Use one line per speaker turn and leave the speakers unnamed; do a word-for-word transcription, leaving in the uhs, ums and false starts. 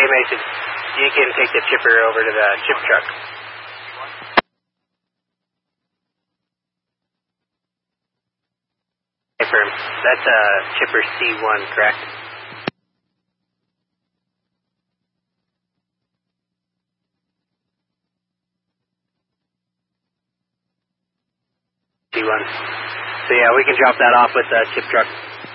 Mason. You can take the chipper over to the chip truck. Confirm. That's uh, chipper C one, correct? C one. So yeah, we can drop that off with the chip truck.